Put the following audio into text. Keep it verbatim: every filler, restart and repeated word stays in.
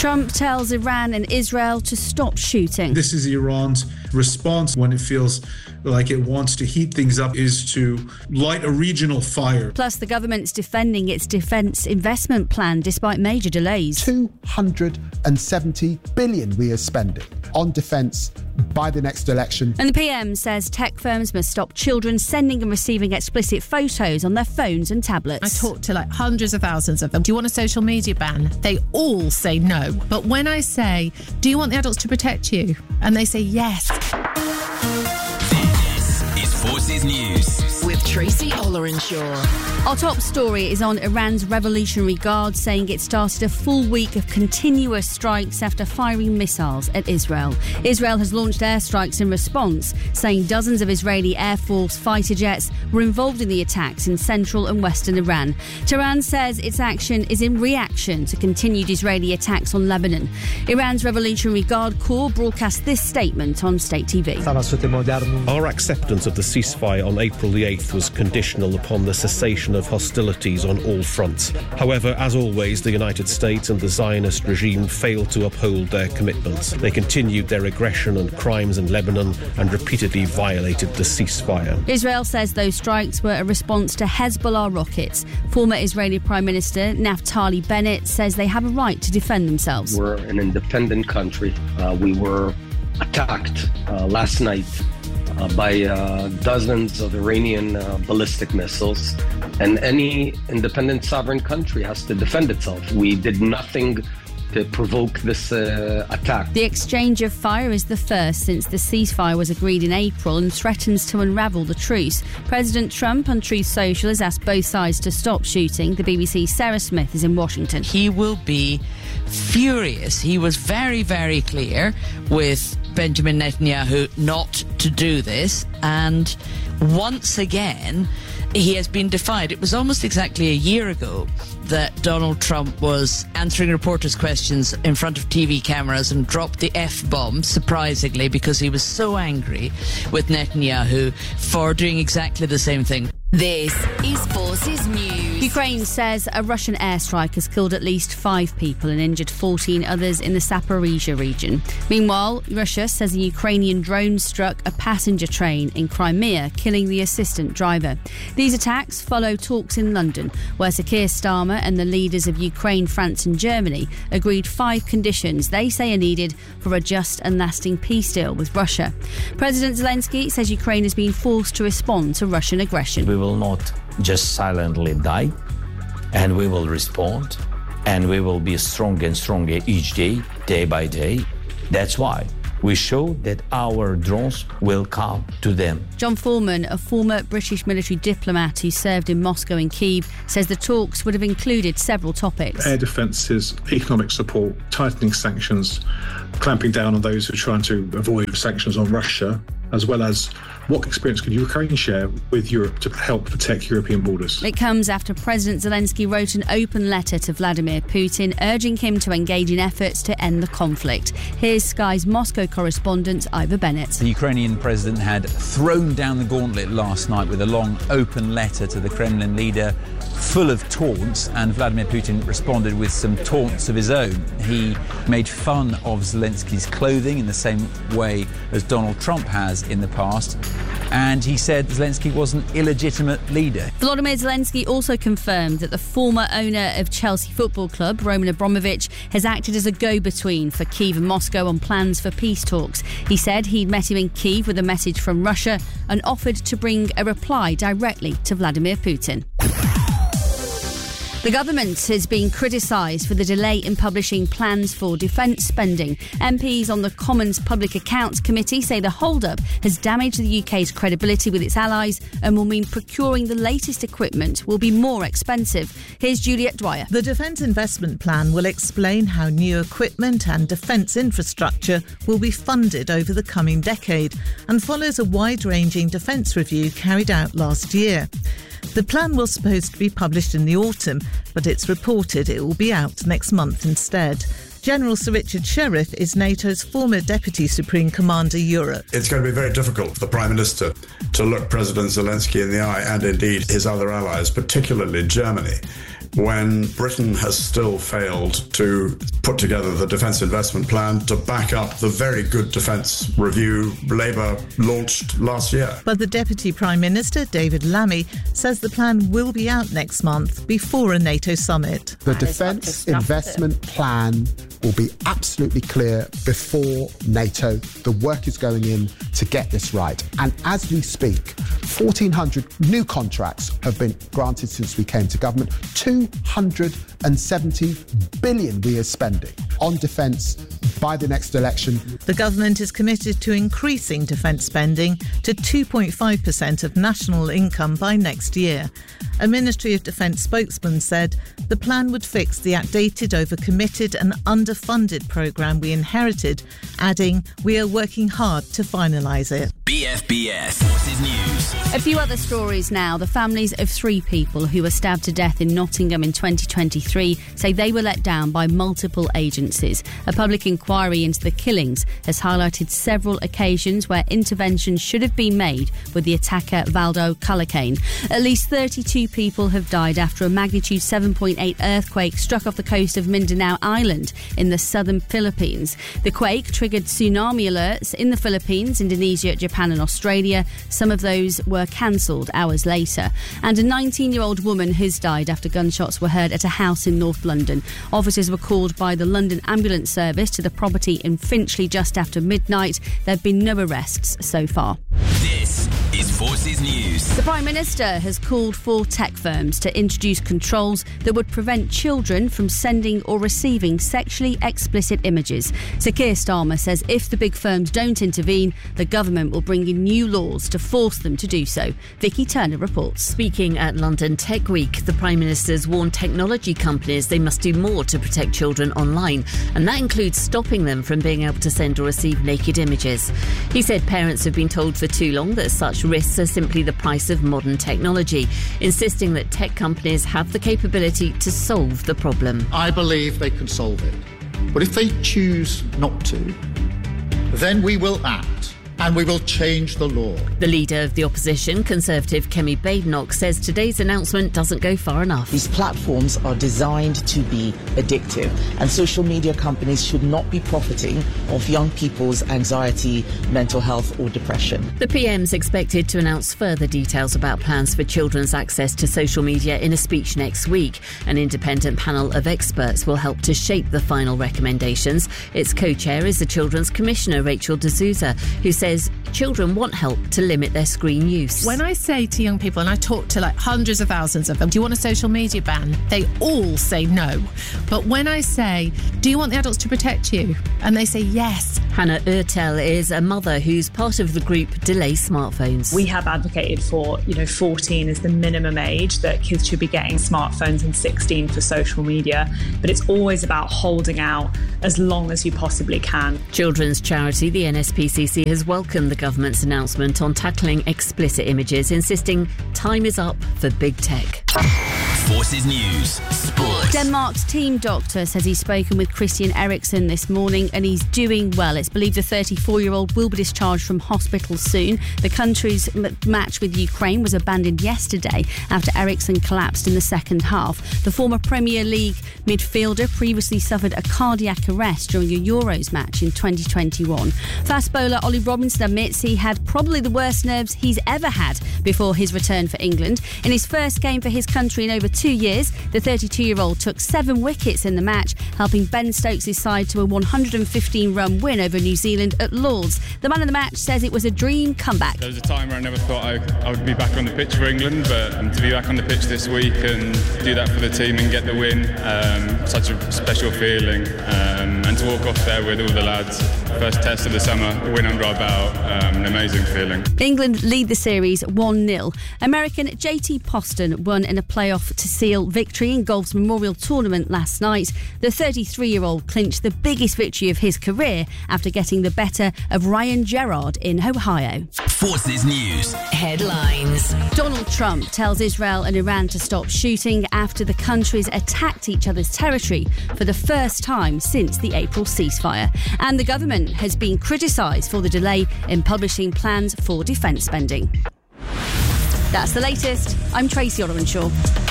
Trump tells Iran and Israel to stop shooting. This is Iran's response when it feels like it wants to heat things up, is to light a regional fire. Plus, the government's defending its defence investment plan despite major delays. two hundred seventy billion dollars we are spending on defence by the next election. And the P M says tech firms must stop children sending and receiving explicit photos on their phones and tablets. I talked to like hundreds of thousands of them. Do you want a social media ban? They all say no. But when I say, do you want the adults to protect you? And they say yes. This is Forces News with Tracy Ollerenshaw. Our top story is on Iran's Revolutionary Guard saying it started a full week of continuous strikes after firing missiles at Israel. Israel has launched airstrikes in response, saying dozens of Israeli Air Force fighter jets were involved in the attacks in central and western Iran. Tehran says its action is in reaction to continued Israeli attacks on Lebanon. Iran's Revolutionary Guard Corps broadcast this statement on state T V. Our acceptance of the ceasefire on April the eighth was conditional upon the cessation of hostilities on all fronts. However, as always, the United States and the Zionist regime failed to uphold their commitments. They continued their aggression and crimes in Lebanon and repeatedly violated the ceasefire. Israel says those strikes were a response to Hezbollah rockets. Former Israeli Prime Minister Naftali Bennett says they have a right to defend themselves. We're an independent country. Uh, we were attacked uh, last night Uh, by uh, dozens of Iranian uh, ballistic missiles, and any independent sovereign country has to defend itself. We did nothing to provoke this uh, attack. The exchange of fire is the first since the ceasefire was agreed in April and threatens to unravel the truce. President Trump on Truth Social has asked both sides to stop shooting. The B B C's Sarah Smith is in Washington. He will be furious. He was very, very clear with Benjamin Netanyahu not to do this, and once again he has been defied. It was almost exactly a year ago that Donald Trump was answering reporters' questions in front of T V cameras and dropped the F-bomb, surprisingly, because he was so angry with Netanyahu for doing exactly the same thing. This is Forces News. Ukraine says a Russian airstrike has killed at least five people and injured fourteen others in the Zaporizhzhia region. Meanwhile, Russia says a Ukrainian drone struck a passenger train in Crimea, killing the assistant driver. These attacks follow talks in London, where Sir Keir Starmer and the leaders of Ukraine, France and Germany agreed five conditions they say are needed for a just and lasting peace deal with Russia. President Zelensky says Ukraine has been forced to respond to Russian aggression. We will not just silently die, and we will respond, and we will be stronger and stronger each day, day by day. That's why we show that our drones will come to them. John Foreman, a former British military diplomat who served in Moscow and Kyiv, says the talks would have included several topics. Air defences, economic support, tightening sanctions, clamping down on those who are trying to avoid sanctions on Russia, as well as what experience could Ukraine share with Europe to help protect European borders. It comes after President Zelensky wrote an open letter to Vladimir Putin urging him to engage in efforts to end the conflict. Here's Sky's Moscow correspondent Ivor Bennett. The Ukrainian president had thrown down the gauntlet last night with a long open letter to the Kremlin leader full of taunts, and Vladimir Putin responded with some taunts of his own. He made fun of Zelensky's clothing in the same way as Donald Trump has in the past, and he said Zelensky was an illegitimate leader. Volodymyr Zelensky also confirmed that the former owner of Chelsea Football Club, Roman Abramovich, has acted as a go-between for Kyiv and Moscow on plans for peace talks. He said he'd met him in Kyiv with a message from Russia and offered to bring a reply directly to Vladimir Putin. The government is being criticised for the delay in publishing plans for defence spending. M Ps on the Commons Public Accounts Committee say the hold-up has damaged the U K's credibility with its allies and will mean procuring the latest equipment will be more expensive. Here's Juliet Dwyer. The Defence Investment Plan will explain how new equipment and defence infrastructure will be funded over the coming decade and follows a wide-ranging defence review carried out last year. The plan was supposed to be published in the autumn, but it's reported it will be out next month instead. General Sir Richard Sheriff is NATO's former Deputy Supreme Commander Europe. It's going to be very difficult for the Prime Minister to look President Zelensky in the eye, and indeed his other allies, particularly Germany, when Britain has still failed to put together the defence investment plan to back up the very good defence review Labour launched last year. But the Deputy Prime Minister, David Lammy, says the plan will be out next month before a NATO summit. The defence investment plan will be absolutely clear before NATO. The work is going in to get this right. And as we speak, fourteen hundred new contracts have been granted since we came to government. two hundred seventy billion we are spending on defence by the next election. The government is committed to increasing defence spending to two point five percent of national income by next year. A Ministry of Defence spokesman said the plan would fix the outdated, overcommitted and underfunded programme we inherited, adding, "We are working hard to finalise it." B F B S Forces News. A few other stories now. The families of three people who were stabbed to death in Nottingham in twenty twenty-three say they were let down by multiple agencies. A public inquiry into the killings has highlighted several occasions where interventions should have been made with the attacker Valdo Culhane. At least thirty-two people have died after a magnitude seven point eight earthquake struck off the coast of Mindanao Island in the southern Philippines. The quake triggered tsunami alerts in the Philippines, Indonesia, Japan and Australia. Some of those were cancelled hours later. And a nineteen-year-old woman has died after gunshots were heard at a house in North London. Officers were called by the London Ambulance Service to the property in Finchley just after midnight. There have been no arrests so far. This is Forces News. The Prime Minister has called for tech firms to introduce controls that would prevent children from sending or receiving sexually explicit images. Sir Keir Starmer says if the big firms don't intervene, the government will bring in new laws to force them to do so. Vicky Turner reports. Speaking at London Tech Week, the Prime Minister's warned technology companies they must do more to protect children online, and that includes stopping them from being able to send or receive naked images. He said parents have been told for too long that such risks are simply the price of modern technology, insisting that tech companies have the capability to solve the problem. I believe they can solve it. But if they choose not to, then we will act. And we will change the law. The leader of the opposition, Conservative Kemi Badenoch, says today's announcement doesn't go far enough. These platforms are designed to be addictive, and social media companies should not be profiting off young people's anxiety, mental health or depression. The P M's expected to announce further details about plans for children's access to social media in a speech next week. An independent panel of experts will help to shape the final recommendations. Its co-chair is the Children's Commissioner, Rachel D'Souza, who says children want help to limit their screen use. When I say to young people, and I talk to like hundreds of thousands of them, do you want a social media ban? They all say no. But when I say, do you want the adults to protect you? And they say yes. Hannah Ertel is a mother who's part of the group Delay Smartphones. We have advocated for, you know, fourteen is the minimum age that kids should be getting smartphones and sixteen for social media. But it's always about holding out as long as you possibly can. Children's charity, the N S P C C, has welcomed the government's announcement on tackling explicit images, insisting time is up for big tech. Forces News Sport. Denmark's team doctor says he's spoken with Christian Eriksen this morning and he's doing well. It's believed the thirty-four-year-old will be discharged from hospital soon. The country's m- match with Ukraine was abandoned yesterday after Eriksen collapsed in the second half. The former Premier League midfielder previously suffered a cardiac arrest during a Euros match in twenty twenty-one. Fast bowler Ollie Robinson admits he had probably the worst nerves he's ever had before his return for England. In his first game for his country in over two years, the thirty-two-year-old took seven wickets in the match, helping Ben Stokes' side to a one hundred fifteen run win over New Zealand at Lord's. The man of the match says it was a dream comeback. There was a time where I never thought I, I would be back on the pitch for England, but um, to be back on the pitch this week and do that for the team and get the win, um, such a special feeling, um, and to walk off there with all the lads. First test of the summer, a win under our belt, um, an amazing feeling. England lead the series one nil. American J T Poston won in a playoff to seal victory in golf's Memorial Tournament last night. The thirty-three-year-old clinched the biggest victory of his career after getting the better of Ryan Gerard in Ohio. Forces News Headlines. Donald Trump tells Israel and Iran to stop shooting after the countries attacked each other's territory for the first time since the April ceasefire. And the government has been criticised for the delay in publishing plans for defence spending. That's the latest. I'm Tracy Olorenshaw.